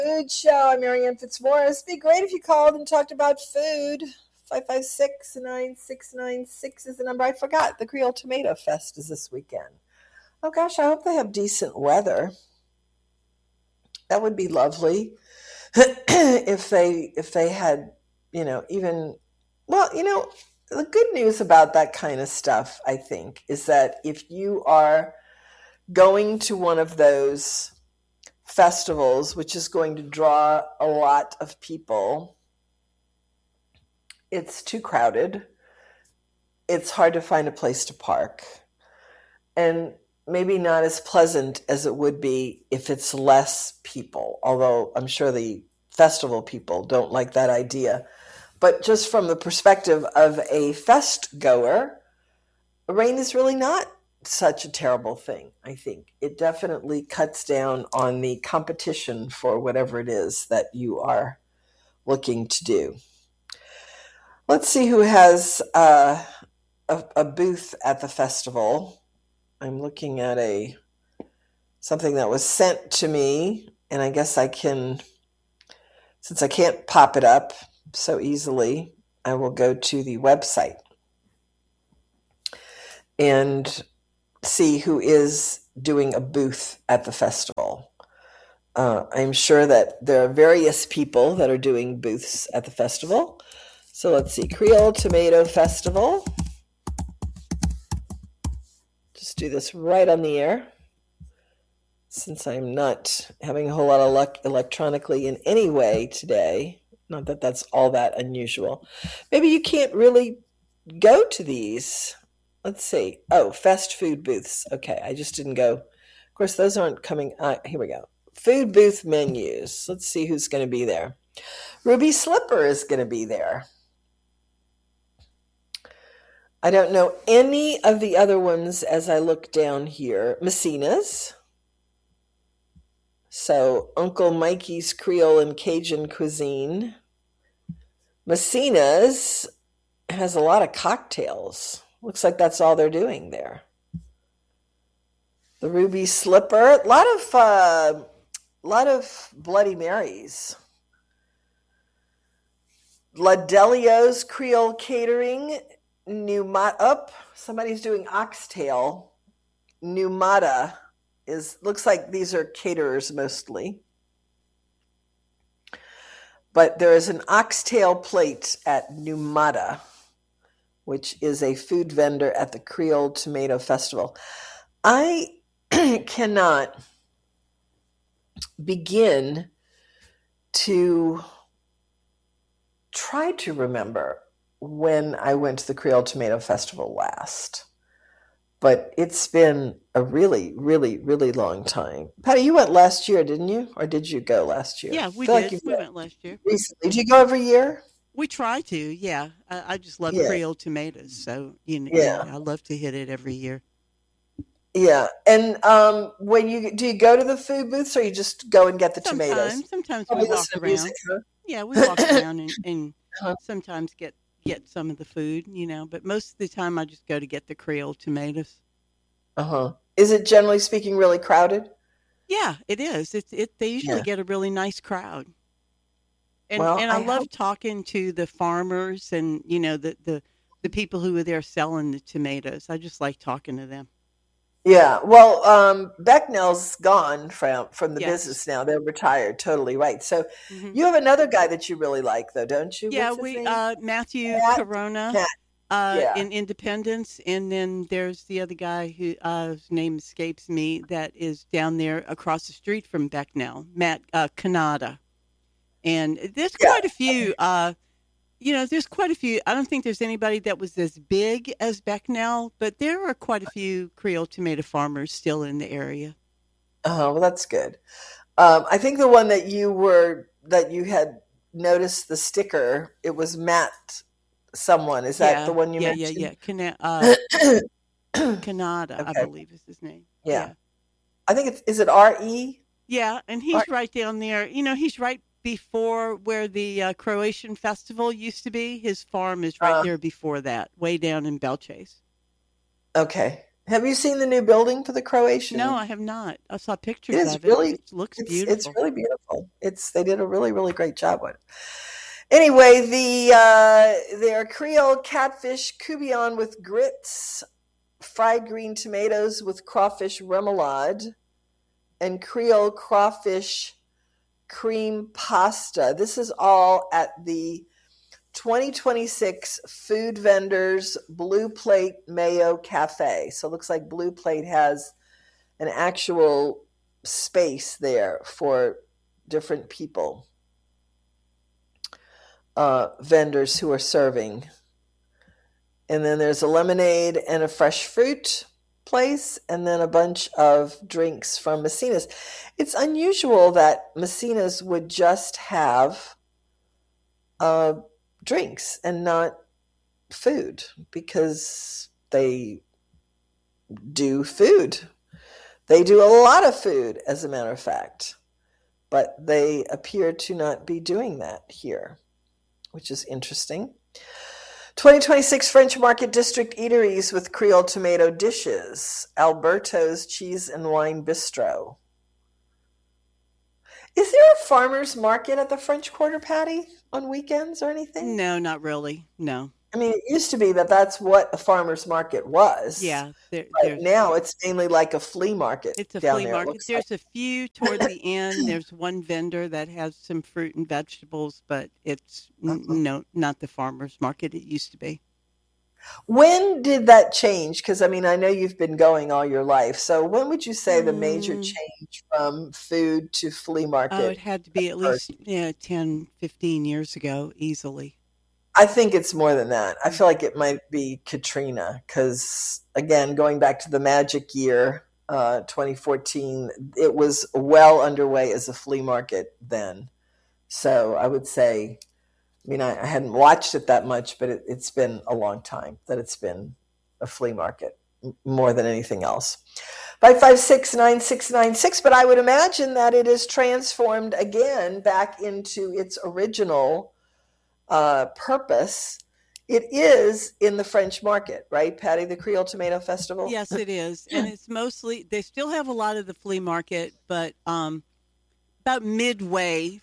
Food Show. I'm Marianne Fitzmaurice. Be great if you called and talked about food. 556-9696 is the number. I forgot. The Creole Tomato Fest is this weekend. Oh gosh, I hope they have decent weather. That would be lovely if they had, even the good news about that kind of stuff, I think, is that if you are going to one of those festivals, which is going to draw a lot of people, it's too crowded. It's hard to find a place to park. And maybe not as pleasant as it would be if it's less people, although I'm sure the festival people don't like that idea. But just from the perspective of a fest goer, rain is really not such a terrible thing, I think. It definitely cuts down on the competition for whatever it is that you are looking to do. Let's see who has a booth at the festival. I'm looking at something that was sent to me, and I guess I can, since I can't pop it up so easily, I will go to the website and see who is doing a booth at the festival. I'm sure that there are various people that are doing booths at the festival. So let's see, Creole Tomato Festival. Just do this right on the air, since I'm not having a whole lot of luck electronically in any way today. Not that that's all that unusual. Maybe you can't really go to these. Let's see. Oh, fast food booths. Okay, I just didn't go. Of course, those aren't coming. Here we go. Food booth menus. Let's see who's going to be there. Ruby Slipper is going to be there. I don't know any of the other ones as I look down here. Messina's. So Uncle Mikey's Creole and Cajun Cuisine. Messina's has a lot of cocktails. Looks like that's all they're doing there. The Ruby Slipper, a lot of Bloody Marys. La Delio's Creole Catering, somebody's doing oxtail. Numata looks like these are caterers mostly. But there is an oxtail plate at Numata, which is a food vendor at the Creole Tomato Festival. I cannot begin to try to remember when I went to the Creole Tomato Festival last. But it's been a really, really, really long time. Patty, you went last year, didn't you? Or did you go last year? Yeah, we did. We went last year. Recently. Do you go every year? We try to, yeah. I just love Creole tomatoes, so I love to hit it every year. Yeah, and do you go to the food booths, or you just go and get the tomatoes? Sometimes we walk around. Music, huh? Yeah, we walk around and sometimes get some of the food, but most of the time I just go to get the Creole tomatoes. Is it generally speaking really crowded? Yeah, it is. They usually get a really nice crowd. And I love talking to the farmers and the people who are there selling the tomatoes. I just like talking to them. Yeah, well, Becknell's gone from the business now. They're retired, totally right. So you have another guy that you really like, though, don't you? Yeah, Matthew Corona in Independence, and then there's the other guy whose name escapes me that is down there across the street from Becknell, Matt Canada. And there's quite a few. There's quite a few. I don't think there's anybody that was as big as Becknell, but there are quite a few Creole tomato farmers still in the area. Oh, well, that's good. I think the one that you had noticed the sticker, it was Matt someone. Is that the one you mentioned? Yeah. Canada, okay. I believe is his name. Yeah. I think is it R.E.? Yeah, and he's right down there. He's right before where the Croatian festival used to be. His farm is right there before that, way down in Belchase. Okay. Have you seen the new building for the Croatian? No, I have not. I saw pictures of it. It looks beautiful. It's really beautiful. They did a really, really great job with it. Anyway, their Creole catfish courtbouillon with grits, fried green tomatoes with crawfish remoulade, and Creole crawfish cream pasta. This is all at the 2026 Food Vendors Blue Plate Mayo Cafe. So it looks like Blue Plate has an actual space there for different people, vendors who are serving. And then there's a lemonade and a fresh fruit place, and then a bunch of drinks from Messina's. It's unusual that Messina's would just have drinks and not food, because they do food. They do a lot of food, as a matter of fact, but they appear to not be doing that here, which is interesting. 2026 French Market District Eateries with Creole tomato dishes. Alberto's Cheese and Wine Bistro. Is there a farmer's market at the French Quarter, Patty, on weekends or anything? No, not really. No. I mean, it used to be that's what a farmer's market was. Yeah. Now it's mainly like a flea market. It's a flea market. There's a few toward the end. There's one vendor that has some fruit and vegetables, but it's no, not the farmer's market it used to be. When did that change? Because, I mean, I know you've been going all your life. So when would you say the major change from food to flea market? Oh, it had to be at least 10, 15 years ago, easily. I think it's more than that. I feel like it might be Katrina because, again, going back to the magic year, 2014, it was well underway as a flea market then. So I would say, I mean, I hadn't watched it that much, but it's been a long time that it's been a flea market more than anything else. 556-9696, but I would imagine that it is transformed again back into its original purpose. It is in the French market, right, Patty, the Creole Tomato Festival? Yes, it is. And it's mostly, they still have a lot of the flea market, but about midway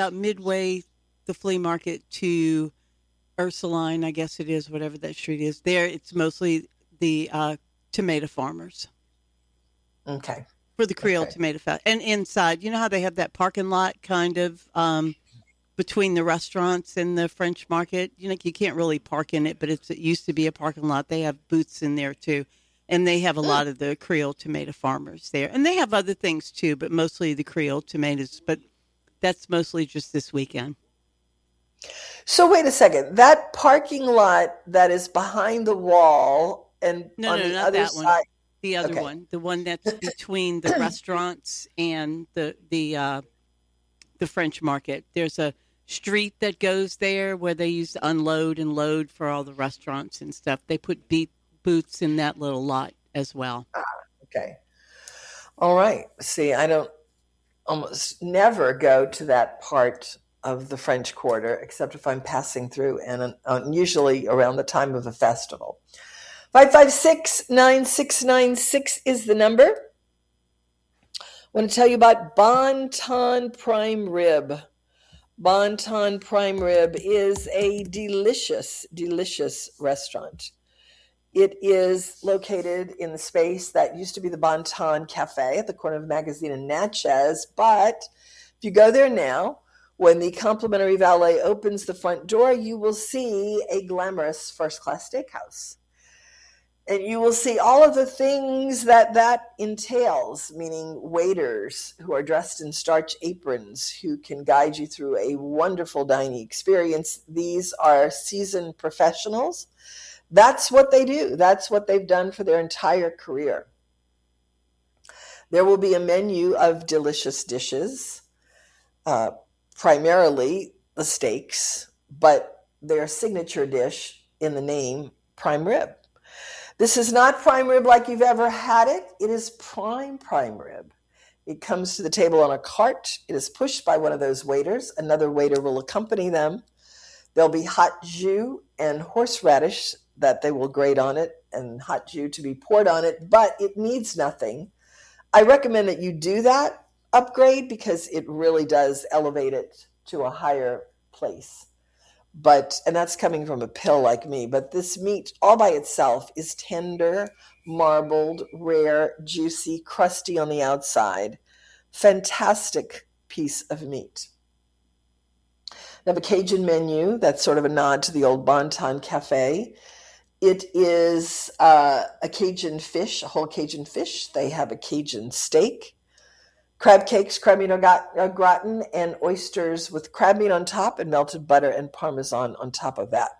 the flea market to Ursuline, I guess it is, whatever that street is, there it's mostly the tomato farmers. Okay. For the Creole Tomato Fest. And inside, you know how they have that parking lot kind of between the restaurants and the French market? You know, you can't really park in it, but it used to be a parking lot. They have booths in there too. And they have a lot of the Creole tomato farmers there. And they have other things too, but mostly the Creole tomatoes. But that's mostly just this weekend. So wait a second. That parking lot that is behind the wall and on the other side. The other one, the one that's between the restaurants and the French market. There's a street that goes there where they used to unload and load for all the restaurants and stuff. They put booths in that little lot as well. Okay. All right. See, I don't almost never go to that part of the French Quarter except if I'm passing through, and usually around the time of a festival. 556-9696 is the number. I want to tell you about Bon Ton Prime Rib. Bon Ton Prime Rib is a delicious, delicious restaurant. It is located in the space that used to be the Bon Ton Cafe at the corner of Magazine and Natchez. But if you go there now, when the complimentary valet opens the front door, you will see a glamorous first-class steakhouse. And you will see all of the things that entails, meaning waiters who are dressed in starch aprons who can guide you through a wonderful dining experience. These are seasoned professionals. That's what they do. That's what they've done for their entire career. There will be a menu of delicious dishes, primarily the steaks, but their signature dish in the name, prime rib. This is not prime rib like you've ever had it. It is prime rib. It comes to the table on a cart. It is pushed by one of those waiters. Another waiter will accompany them. There'll be hot jus and horseradish that they will grate on it and hot jus to be poured on it, but it needs nothing. I recommend that you do that upgrade because it really does elevate it to a higher place. And that's coming from a pill like me, but this meat all by itself is tender, marbled, rare, juicy, crusty on the outside. Fantastic piece of meat. They have a Cajun menu that's sort of a nod to the old Bon Ton Cafe. It is a Cajun fish, a whole Cajun fish. They have a Cajun steak, crab cakes, crab meat au gratin, and oysters with crab meat on top and melted butter and Parmesan on top of that.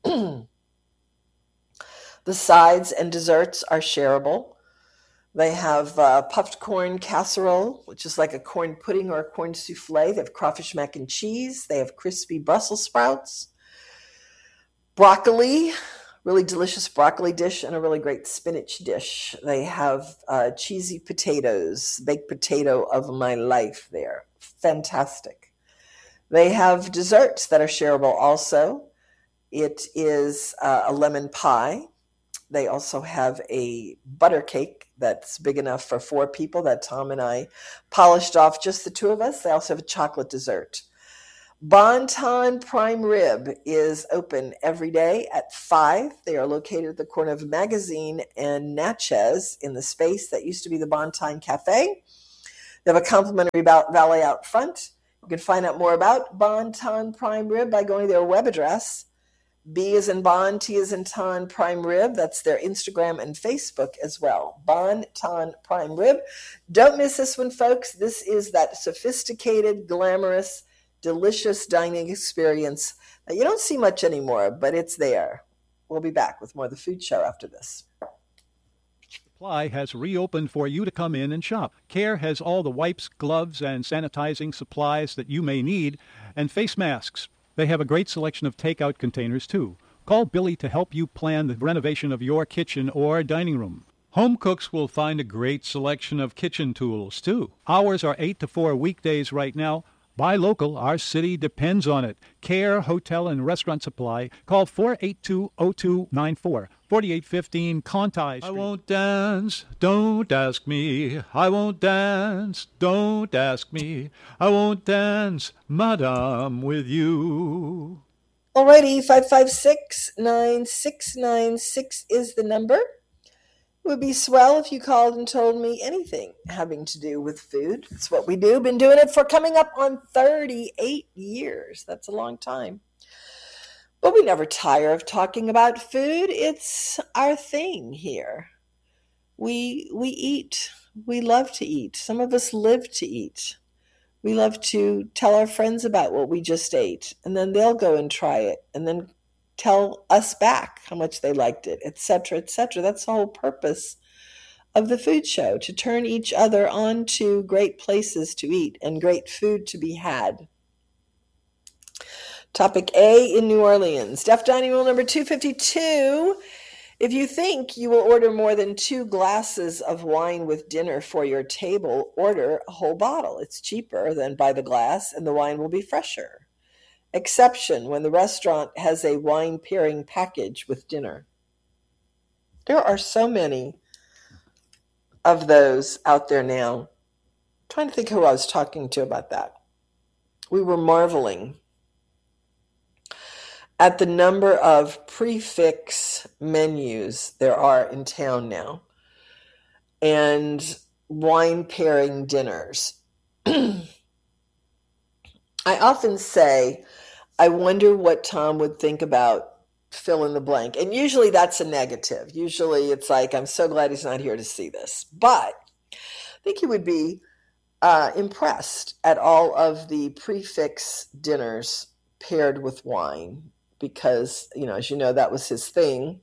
The sides and desserts are shareable. They have puffed corn casserole, which is like a corn pudding or a corn souffle. They have crawfish mac and cheese. They have crispy Brussels sprouts, broccoli, really delicious broccoli dish, and a really great spinach dish. They have cheesy potatoes, baked potato of my life there. Fantastic. They have desserts that are shareable also. It is a lemon pie. They also have a butter cake that's big enough for 4 people that Tom and I polished off, just the 2 of us. They also have a chocolate dessert. Bon Ton Prime Rib is open every day at 5. They are located at the corner of Magazine and Natchez in the space that used to be the Bon Ton Cafe. They have a complimentary valet out front. You can find out more about Bon Ton Prime Rib by going to their web address. B as in Bon, T as in Ton Prime Rib. That's their Instagram and Facebook as well. Bon Ton Prime Rib. Don't miss this one, folks. This is that sophisticated, glamorous, delicious dining experience that you don't see much anymore, but it's there. We'll be back with more of the food show after this. Supply has reopened for you to come in and shop. Care has all the wipes, gloves, and sanitizing supplies that you may need, and face masks. They have a great selection of takeout containers, too. Call Billy to help you plan the renovation of your kitchen or dining room. Home cooks will find a great selection of kitchen tools, too. Hours are 8 to 4 weekdays right now. Buy local. Our city depends on it. Care Hotel and Restaurant Supply. Call 482-0294. 4815 Conti Street. I won't dance, don't ask me. I won't dance, don't ask me. I won't dance, madame, with you. Alrighty, 556-9696 is the number. It would be swell if you called and told me anything having to do with food. It's what we do. Been doing it for coming up on 38 years. That's a long time. But we never tire of talking about food. It's our thing here. We eat. We love to eat. Some of us live to eat. We love to tell our friends about what we just ate, and then they'll go and try it, and then tell us back how much they liked it, etc., etc. That's the whole purpose of the food show, to turn each other on to great places to eat and great food to be had. Topic A in New Orleans. Deaf Dining Rule number 252. If you think you will order more than 2 glasses of wine with dinner for your table, order a whole bottle. It's cheaper than by the glass, and the wine will be fresher. Exception when the restaurant has a wine pairing package with dinner. There are so many of those out there now. I'm trying to think who I was talking to about that. We were marveling at the number of prefix menus there are in town now, and wine pairing dinners. I often say, I wonder what Tom would think about fill in the blank. And usually that's a negative. Usually it's like, I'm so glad he's not here to see this. But I think he would be impressed at all of the prefix dinners paired with wine, because, as you know, that was his thing.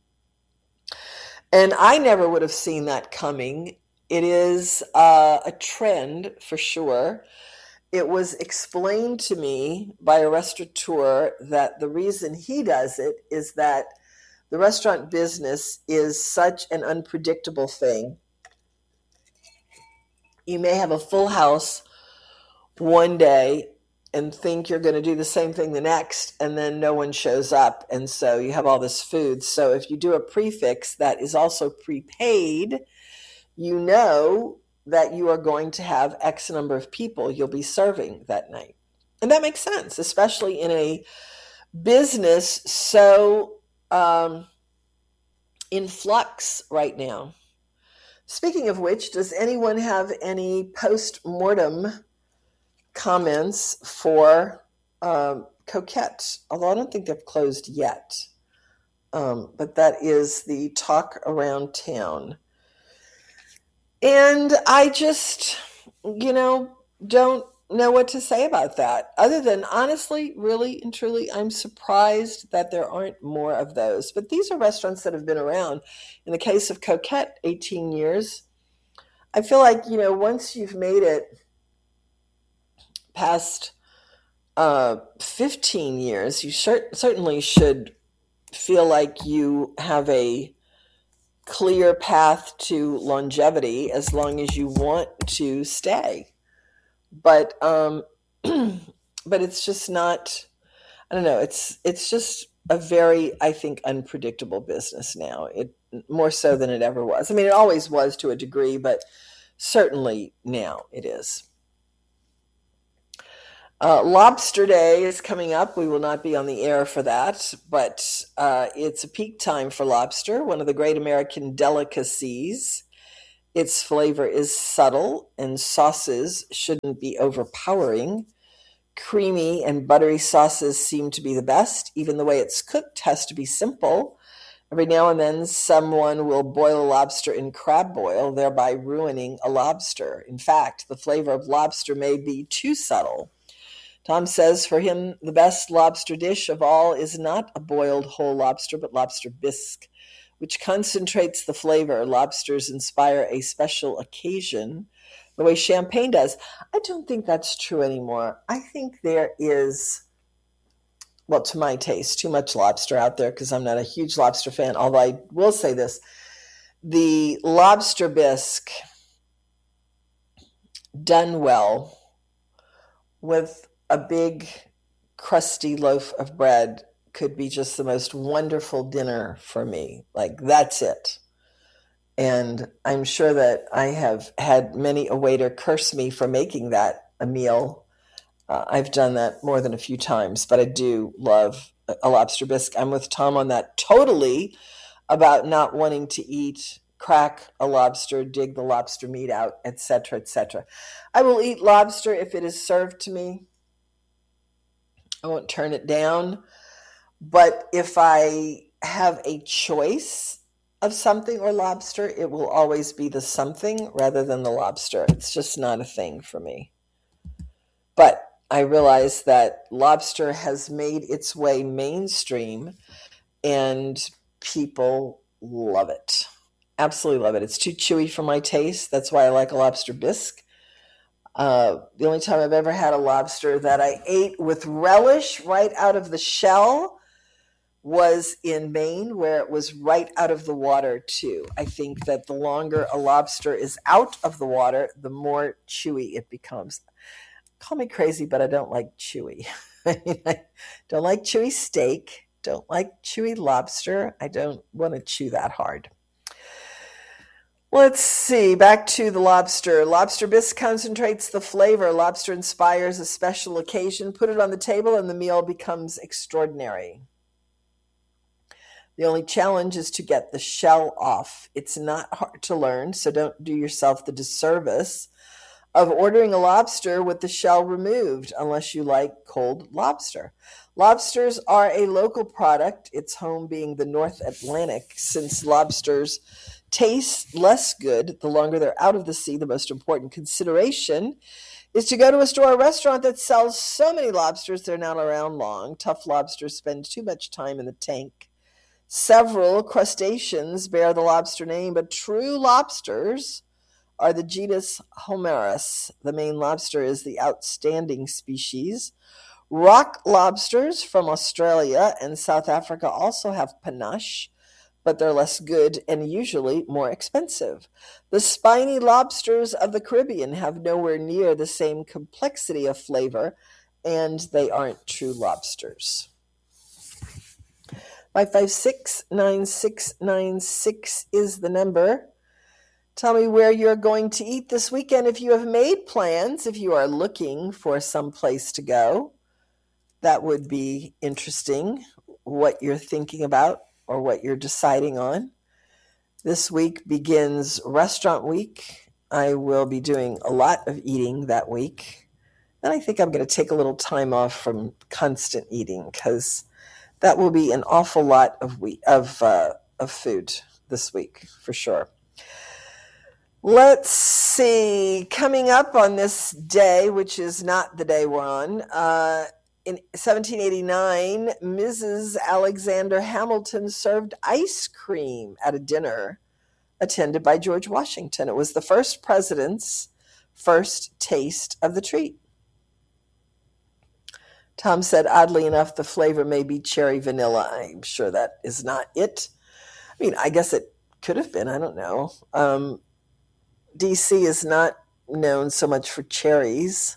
And I never would have seen that coming. It is a trend for sure. It was explained to me by a restaurateur that the reason he does it is that the restaurant business is such an unpredictable thing. You may have a full house one day, and think you're going to do the same thing the next, and then no one shows up. And so you have all this food. So if you do a prefix that is also prepaid, you know that you are going to have X number of people you'll be serving that night. And that makes sense, especially in a business so in flux right now. Speaking of which, does anyone have any post-mortem comments for Coquette? Although I don't think they've closed yet. But that is the talk around town. And I just, don't know what to say about that, other than honestly, really and truly, I'm surprised that there aren't more of those. But these are restaurants that have been around. In the case of Coquette, 18 years. I feel like, once you've made it past 15 years, you certainly should feel like you have a clear path to longevity as long as you want to stay. But but it's just not, I don't know, it's just a very, I think, unpredictable business now. It more so than it ever was. I mean, it always was to a degree, but certainly now it is. Lobster Day is coming up. We will not be on the air for that, but it's a peak time for lobster, one of the great American delicacies. Its flavor is subtle, and sauces shouldn't be overpowering. Creamy and buttery sauces seem to be the best. Even the way it's cooked has to be simple. Every now and then, someone will boil a lobster in crab boil, thereby ruining a lobster. In fact, the flavor of lobster may be too subtle. Tom says for him, the best lobster dish of all is not a boiled whole lobster, but lobster bisque, which concentrates the flavor. Lobsters inspire a special occasion, the way champagne does. I don't think that's true anymore. I think there is, well, to my taste, too much lobster out there because I'm not a huge lobster fan, although I will say this. The lobster bisque done well with a big crusty loaf of bread could be just the most wonderful dinner for me. Like, that's it. And I'm sure that I have had many a waiter curse me for making that a meal. I've done that more than a few times, but I do love a lobster bisque. I'm with Tom on that totally, about not wanting to crack a lobster, dig the lobster meat out, etc., etc. I will eat lobster if it is served to me. I won't turn it down. But if I have a choice of something or lobster, it will always be the something rather than the lobster. It's just not a thing for me. But I realize that lobster has made its way mainstream and people love it. Absolutely love it. It's too chewy for my taste. That's why I like a lobster bisque. The only time I've ever had a lobster that I ate with relish right out of the shell was in Maine, where it was right out of the water too. I think that the longer a lobster is out of the water, the more chewy it becomes. Call me crazy, but I don't like chewy. I don't like chewy steak, don't like chewy lobster. I don't want to chew that hard. Let's see, back to the lobster. Lobster bisque concentrates the flavor. Lobster inspires a special occasion. Put it on the table and the meal becomes extraordinary. The only challenge is to get the shell off. It's not hard to learn, so don't do yourself the disservice of ordering a lobster with the shell removed, unless you like cold lobster. Lobsters are a local product, its home being the North Atlantic. Since lobsters taste less good the longer they're out of the sea, the most important consideration is to go to a store or restaurant that sells so many lobsters they're not around long. Tough lobsters spend too much time in the tank. Several crustaceans bear the lobster name, but true lobsters are the genus Homarus. The Maine lobster is the outstanding species. Rock lobsters from Australia and South Africa also have panache, but they're less good and usually more expensive. The spiny lobsters of the Caribbean have nowhere near the same complexity of flavor and they aren't true lobsters. 556-9696 is the number. Tell me where you're going to eat this weekend if you have made plans, if you are looking for some place to go. That would be interesting, what you're thinking about or what you're deciding on. This week begins restaurant week. I will be doing a lot of eating that week. And I think I'm going to take a little time off from constant eating because that will be an awful lot of food this week for sure. Let's see. Coming up on this day, which is not the day we're on, in 1789, Mrs. Alexander Hamilton served ice cream at a dinner attended by George Washington. It was the first president's first taste of the treat. Tom said, oddly enough, the flavor may be cherry vanilla. I'm sure that is not it. I mean, I guess it could have been. I don't know. D.C. is not known so much for cherries.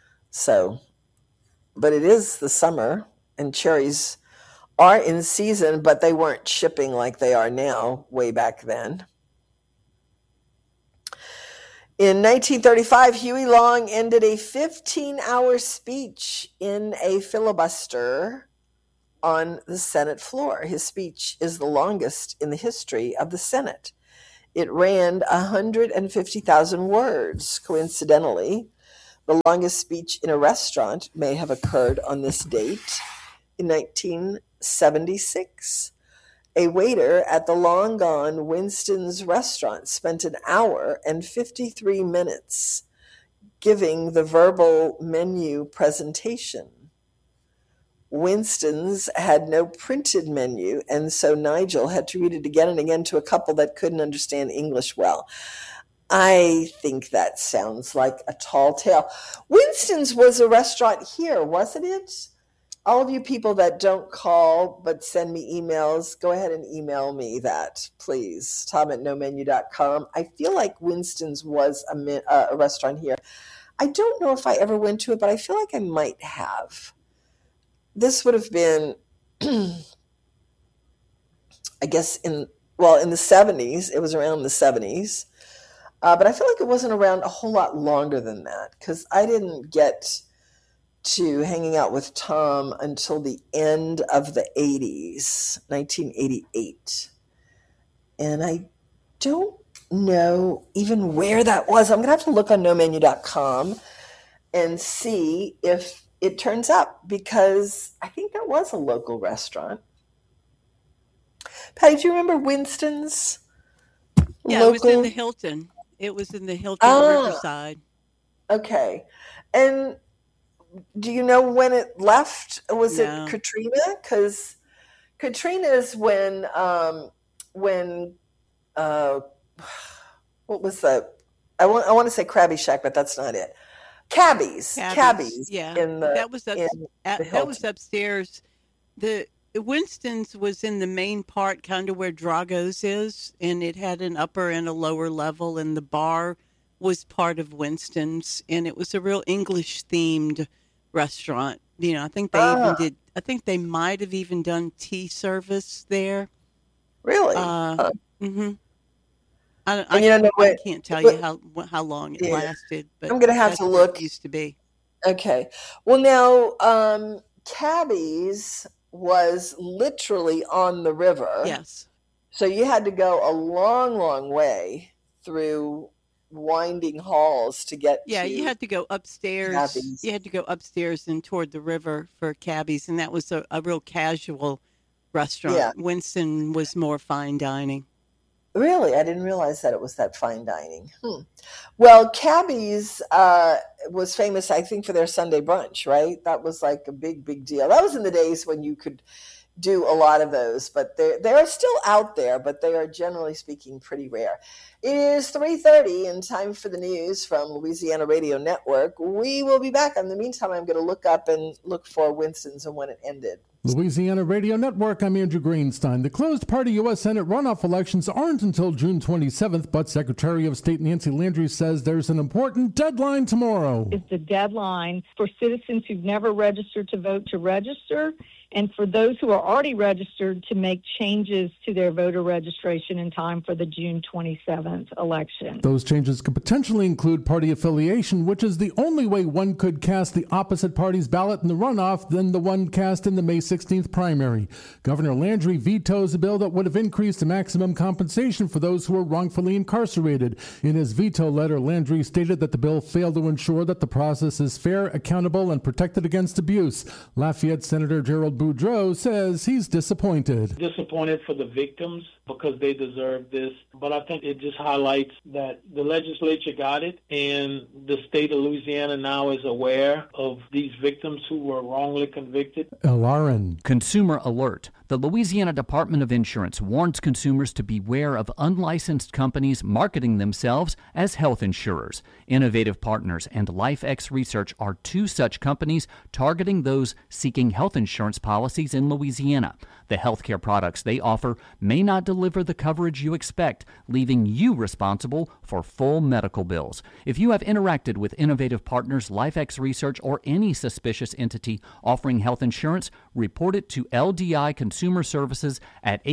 But it is the summer, and cherries are in season, but they weren't shipping like they are now way back then. In 1935, Huey Long ended a 15-hour speech in a filibuster on the Senate floor. His speech is the longest in the history of the Senate. It ran 150,000 words. Coincidentally, the longest speech in a restaurant may have occurred on this date in 1976. A waiter at the long-gone Winston's restaurant spent an hour and 53 minutes giving the verbal menu presentation. Winston's had no printed menu, and so Nigel had to read it again and again to a couple that couldn't understand English well. I think that sounds like a tall tale. Winston's was a restaurant here, wasn't it? All of you people that don't call but send me emails, go ahead and email me that, please. Tom@nomenu.com. I feel like Winston's was a restaurant here. I don't know if I ever went to it, but I feel like I might have. This would have been, I guess, in the 70s. It was around the 70s. But I feel like it wasn't around a whole lot longer than that because I didn't get to hanging out with Tom until the end of the 80s, 1988. And I don't know even where that was. I'm going to have to look on nomenu.com and see if it turns up because I think that was a local restaurant. Patty, do you remember Winston's? Yeah, local? It was in the Hilton. It was in the Hilton Riverside. Okay. And do you know when it left? Was it Katrina? Because Katrina is when what was that? I want to say Krabby Shack, but that's not it. Cabby's. Yeah, that was upstairs. The Winston's was in the main part, kind of where Drago's is, and it had an upper and a lower level, and the bar was part of Winston's, and it was a real English themed restaurant. You know, I think they might have even done tea service there. Really? Mm-hmm. I can't tell you how long it lasted, but I'm going to have to look. It used to be. Okay. Well, now, Cabby's was literally on the river. Yes. So you had to go a long, long way through winding halls to get to you had to go upstairs. Cabby's. You had to go upstairs and toward the river for Cabby's, and that was a real casual restaurant. Yeah. Winston was more fine dining. Really? I didn't realize that it was that fine dining. Well, Cabby's was famous, I think, for their Sunday brunch, right? That was like a big, big deal. That was in the days when you could do a lot of those, but they're still out there, but they are generally speaking pretty rare. It is 3:30 and time for the news from Louisiana Radio Network. We will be back. In the meantime, I'm going to look up and look for Winston's and when it ended. Louisiana Radio Network, I'm Andrew Greenstein. The closed party U.S. Senate runoff elections aren't until June 27th, but Secretary of State Nancy Landry says there's an important deadline tomorrow. It's the deadline for citizens who've never registered to vote to register, and for those who are already registered to make changes to their voter registration in time for the June 27th election. Those changes could potentially include party affiliation, which is the only way one could cast the opposite party's ballot in the runoff than the one cast in the May 16th primary. Governor Landry vetoes a bill that would have increased the maximum compensation for those who were wrongfully incarcerated. In his veto letter, Landry stated that the bill failed to ensure that the process is fair, accountable, and protected against abuse. Lafayette Senator Gerald Boudreaux says he's disappointed. Disappointed for the victims because they deserve this. But I think it just highlights that the legislature got it, and the state of Louisiana now is aware of these victims who were wrongly convicted. LRN. Consumer alert. The Louisiana Department of Insurance warns consumers to beware of unlicensed companies marketing themselves as health insurers. Innovative Partners and LifeX Research are two such companies targeting those seeking health insurance policies in Louisiana. The healthcare products they offer may not deliver the coverage you expect, leaving you responsible for full medical bills. If you have interacted with Innovative Partners, LifeX Research, or any suspicious entity offering health insurance, report it to LDI Consumer Services at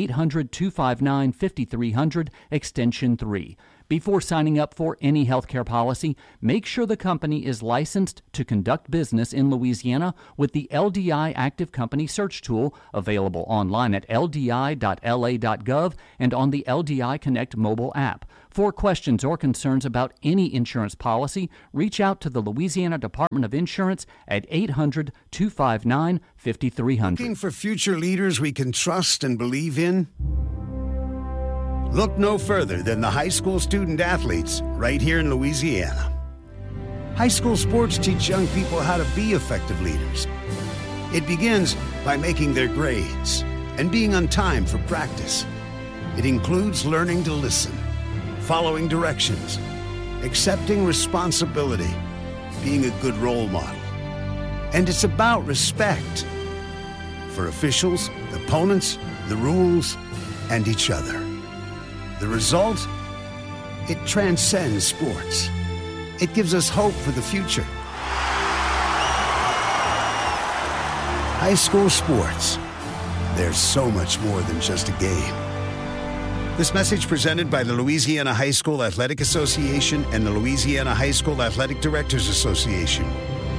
800-259-5300, extension 3. Before signing up for any healthcare policy, make sure the company is licensed to conduct business in Louisiana with the LDI Active Company Search Tool, available online at ldi.la.gov and on the LDI Connect mobile app. For questions or concerns about any insurance policy, reach out to the Louisiana Department of Insurance at 800-259-5300. Looking for future leaders we can trust and believe in? Look no further than the high school student athletes right here in Louisiana. High school sports teach young people how to be effective leaders. It begins by making their grades and being on time for practice. It includes learning to listen, following directions, accepting responsibility, being a good role model. And it's about respect for officials, opponents, the rules, and each other. The result? It transcends sports. It gives us hope for the future. High school sports. There's so much more than just a game. This message presented by the Louisiana High School Athletic Association and the Louisiana High School Athletic Directors Association.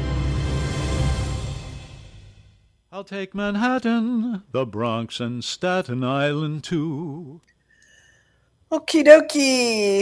I'll take Manhattan, the Bronx, and Staten Island, too. Okie dokie.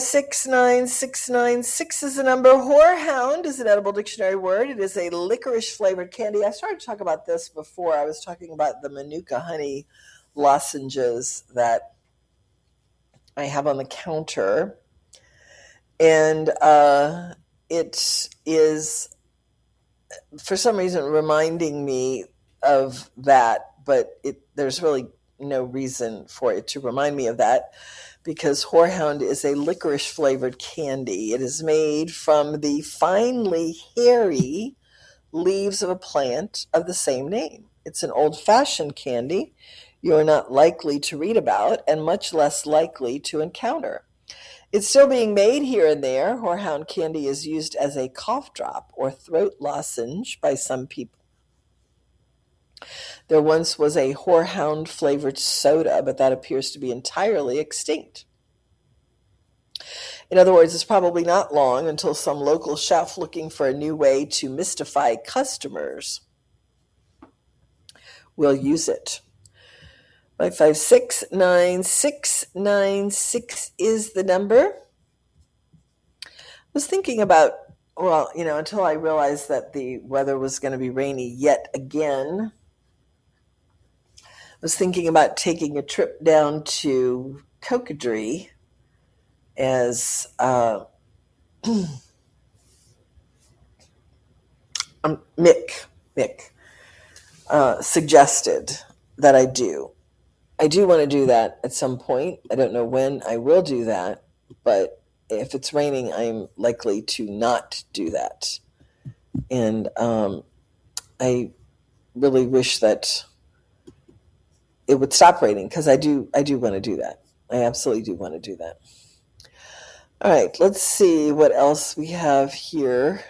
5569696 is the number. Whorehound is an edible dictionary word. It is a licorice-flavored candy. I started to talk about this before. I was talking about the Manuka honey lozenges that I have on the counter. And it is, for some reason, reminding me of that. But there's really no reason for it to remind me of that, because Whorehound is a licorice-flavored candy. It is made from the finely hairy leaves of a plant of the same name. It's an old-fashioned candy you are not likely to read about and much less likely to encounter. It's still being made here and there. Whorehound candy is used as a cough drop or throat lozenge by some people. There once was a Whorehound-flavored soda, but that appears to be entirely extinct. In other words, it's probably not long until some local chef looking for a new way to mystify customers will use it. 5569696 is the number. I was thinking about, until I realized that the weather was going to be rainy yet again, I was thinking about taking a trip down to Cocodrie as Mick suggested that I do. I do want to do that at some point. I don't know when I will do that, but if it's raining, I'm likely to not do that. And I really wish that it would stop raining, because I do want to do that. I absolutely do want to do that. All right, let's see what else we have here.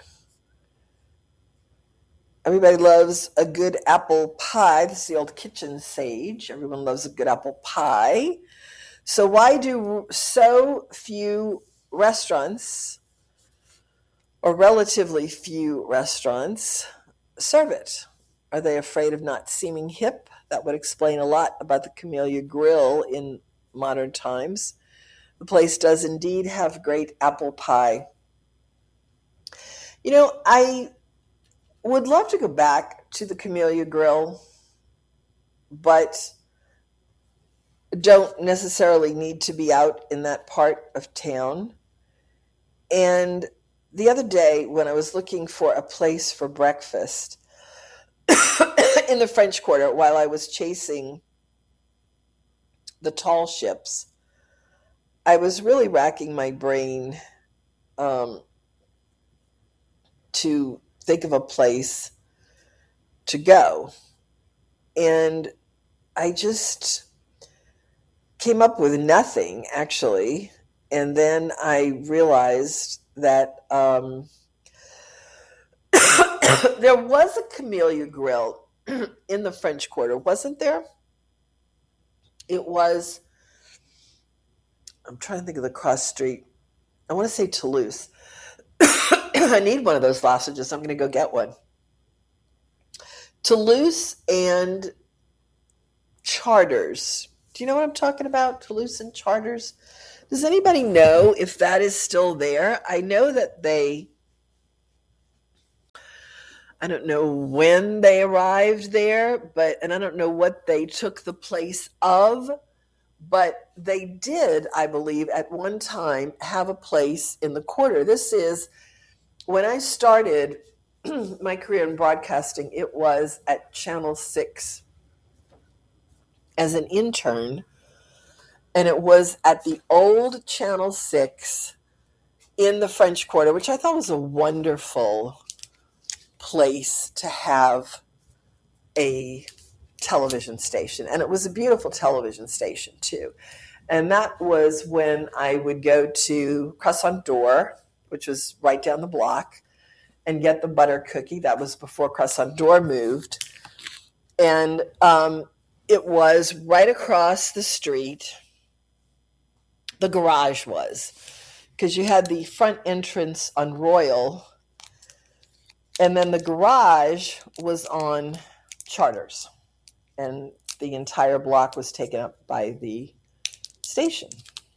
Everybody loves a good apple pie. This is the old kitchen sage. Everyone loves a good apple pie. So why do so few restaurants, or relatively few restaurants, serve it? Are they afraid of not seeming hip? That would explain a lot about the Camellia Grill in modern times. The place does indeed have great apple pie. You know, I would love to go back to the Camellia Grill, but don't necessarily need to be out in that part of town. And the other day, when I was looking for a place for breakfast in the French Quarter, while I was chasing the tall ships, I was really racking my brain to think of a place to go. And I just came up with nothing, actually. And then I realized that there was a Camellia Grill in the French Quarter, wasn't there? It was, I'm trying to think of the cross street. I want to say Toulouse. I need one of those sausages. I'm going to go get one. Toulouse and Charters. Do you know what I'm talking about? Toulouse and Charters. Does anybody know if that is still there? I know that I don't know when they arrived there, and I don't know what they took the place of, but they did, I believe, at one time have a place in the Quarter. This is, when I started my career in broadcasting, it was at Channel 6 as an intern, and it was at the old Channel 6 in the French Quarter, which I thought was a wonderful place to have a television station. And it was a beautiful television station, too. And that was when I would go to Croissant d'Or, which was right down the block, and get the butter cookie. That was before Croissant d'Or moved. And it was right across the street. The garage was, because you had the front entrance on Royal, and then the garage was on Charters, and the entire block was taken up by the station.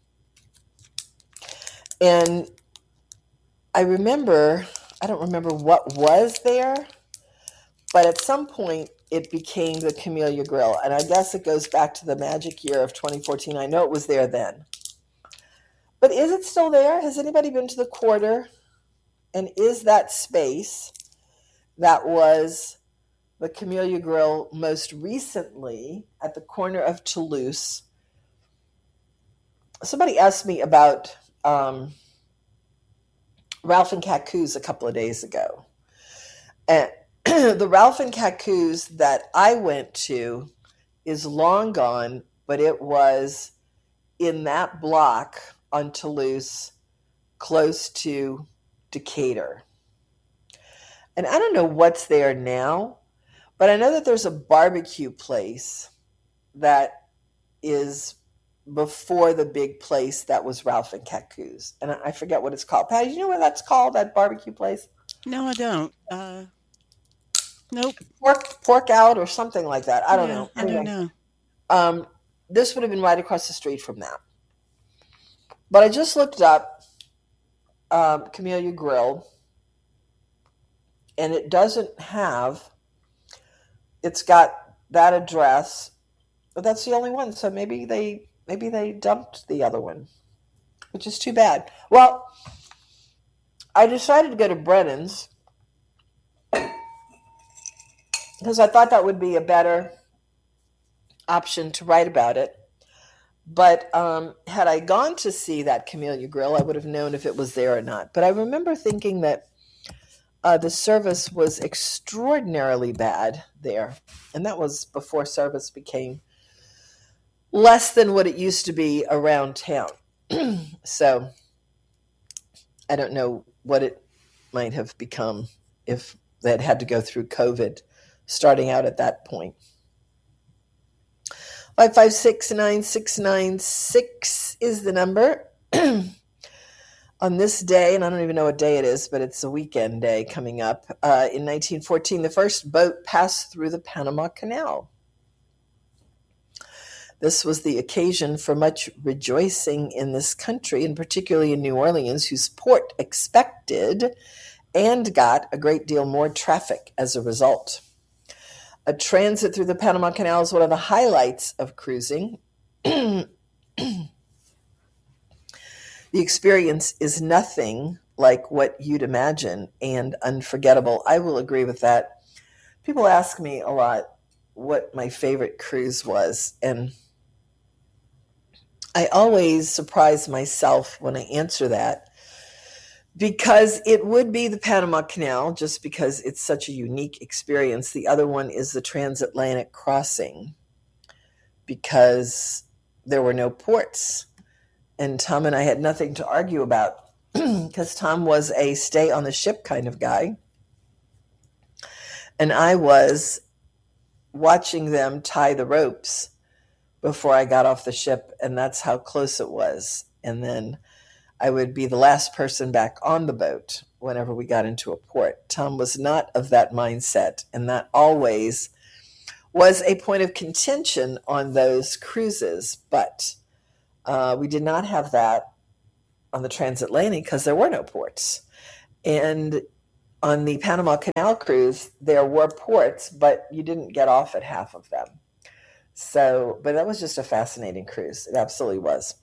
And I don't remember what was there, but at some point it became the Camellia Grill, and I guess it goes back to the magic year of 2014. I know it was there then. But is it still there? Has anybody been to the Quarter? And is that space that was the Camellia Grill most recently at the corner of Toulouse? Somebody asked me about Ralph and Cacoo's a couple of days ago. And the Ralph and Cacoo's that I went to is long gone, but it was in that block on Toulouse, close to Decatur. And I don't know what's there now, but I know that there's a barbecue place that is before the big place that was Ralph and Cacoo's. And I forget what it's called. Patty, do you know what that's called, that barbecue place? No, I don't. Nope. Pork out or something like that. I don't know. Anyway, I don't know. This would have been right across the street from that. But I just looked up Camellia Grill, and it doesn't have, it's got that address, but that's the only one. So maybe they dumped the other one, which is too bad. Well, I decided to go to Brennan's because I thought that would be a better option to write about it. But had I gone to see that Camellia Grill, I would have known if it was there or not. But I remember thinking that the service was extraordinarily bad there. And that was before service became less than what it used to be around town. So I don't know what it might have become if that had to go through COVID starting out at that point. 556-9696 is the number. On this day, and I don't even know what day it is, but it's a weekend day coming up, in 1914, the first boat passed through the Panama Canal. This was the occasion for much rejoicing in this country, and particularly in New Orleans, whose port expected and got a great deal more traffic as a result. A transit through the Panama Canal is one of the highlights of cruising. The experience is nothing like what you'd imagine and unforgettable. I will agree with that. People ask me a lot what my favorite cruise was, and I always surprise myself when I answer that, because it would be the Panama Canal, just because it's such a unique experience. The other one is the transatlantic crossing, because there were no ports. And Tom and I had nothing to argue about, because Tom was a stay on the ship kind of guy. And I was watching them tie the ropes before I got off the ship, and that's how close it was. And then I would be the last person back on the boat whenever we got into a port. Tom was not of that mindset, and that always was a point of contention on those cruises. But we did not have that on the transatlantic because there were no ports. And on the Panama Canal cruise, there were ports, but you didn't get off at half of them. So, but that was just a fascinating cruise. It absolutely was.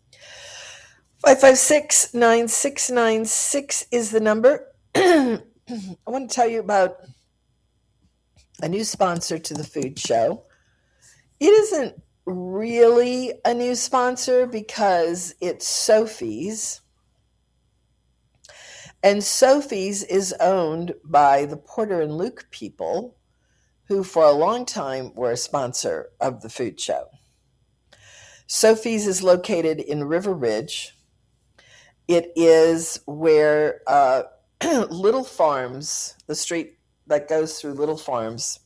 556-9696 is the number. I want to tell you about a new sponsor to the food show. It isn't really a new sponsor because it's Sophie's. And Sophie's is owned by the Porter and Luke people, who for a long time were a sponsor of the food show. Sophie's is located in River Ridge. It is where Little Farms, the street that goes through Little Farms,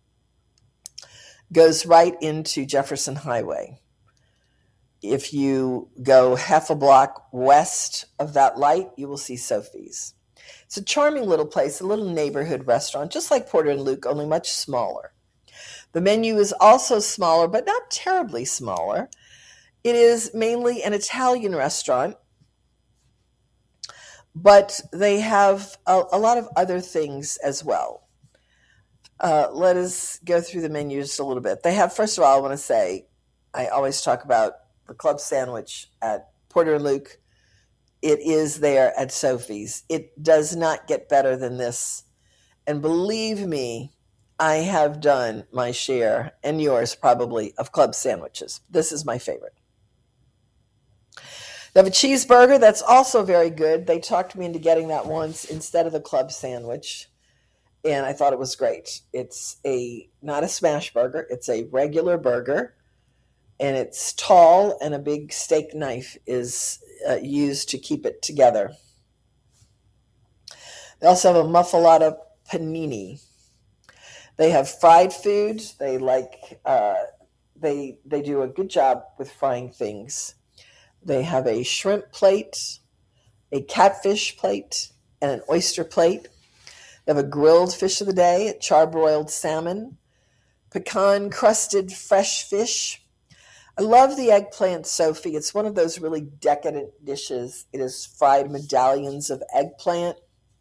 goes right into Jefferson Highway. If you go half a block west of that light, you will see Sophie's. It's a charming little place, a little neighborhood restaurant, just like Porter and Luke, only much smaller. The menu is also smaller, but not terribly smaller. It is mainly an Italian restaurant, but they have a lot of other things as well. Let us go through the menu just a little bit. They have, first of all, I want to say, I always talk about the club sandwich at Porter and Luke. It is there at Sophie's. It does not get better than this. And believe me, I have done my share, and yours probably, of club sandwiches. This is my favorite. They have a cheeseburger that's also very good. They talked me into getting that once instead of the club sandwich, and I thought it was great. It's not a smash burger. It's a regular burger, and it's tall, and a big steak knife is used to keep it together. They also have a muffalata panini. They have fried food. They they do a good job with frying things. They have a shrimp plate, a catfish plate, and an oyster plate. They have a grilled fish of the day, a charbroiled salmon, pecan-crusted fresh fish. I love the eggplant Sophie. It's one of those really decadent dishes. It is fried medallions of eggplant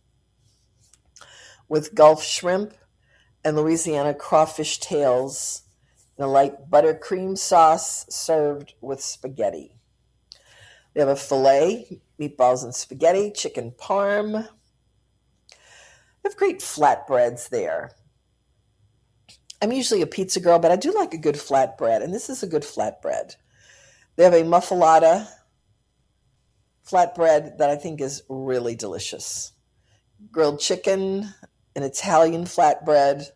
with Gulf shrimp and Louisiana crawfish tails in a light buttercream sauce served with spaghetti. They have a filet, meatballs and spaghetti, chicken parm. They have great flatbreads there. I'm usually a pizza girl, but I do like a good flatbread, and this is a good flatbread. They have a muffalata flatbread that I think is really delicious. Grilled chicken, an Italian flatbread,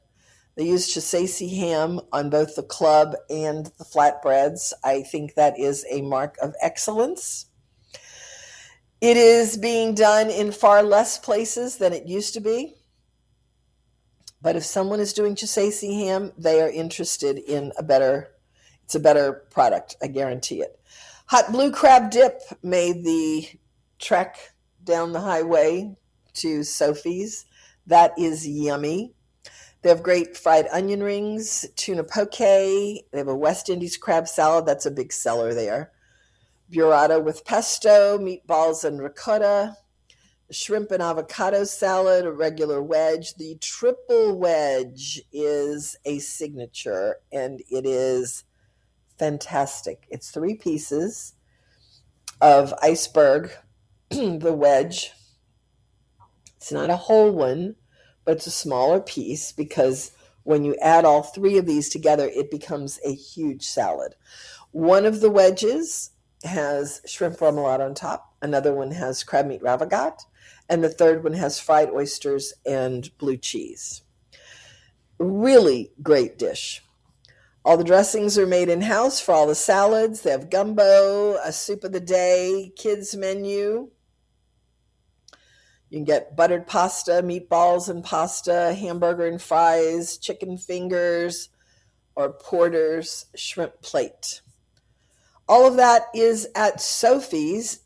They use Chisasi ham on both the club and the flatbreads. I think that is a mark of excellence. It is being done in far less places than it used to be. But if someone is doing Chisasi ham, they are interested in it's a better product, I guarantee it. Hot Blue Crab Dip made the trek down the highway to Sophie's. That is yummy. They have great fried onion rings, tuna poke. They have a West Indies crab salad. That's a big seller there. Burrata with pesto, meatballs and ricotta, shrimp and avocado salad, a regular wedge. The triple wedge is a signature, and it is fantastic. It's 3 pieces of iceberg, the wedge. It's not a whole one, but it's a smaller piece because when you add all 3 of these together, it becomes a huge salad. One of the wedges has shrimp remoulade on top. Another one has crab meat ravagat. And the third one has fried oysters and blue cheese. Really great dish. All the dressings are made in-house for all the salads. They have gumbo, a soup of the day, kids menu. You can get buttered pasta, meatballs and pasta, hamburger and fries, chicken fingers, or Porter's shrimp plate. All of that is at Sophie's.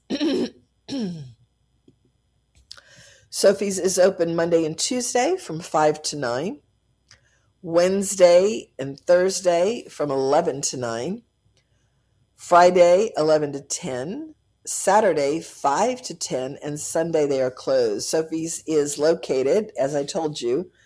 Sophie's is open Monday and Tuesday from 5 to 9. Wednesday and Thursday from 11 to 9. Friday, 11 to 10. Saturday, 5 to 10. And Sunday they are closed. Sophie's is located, as I told you,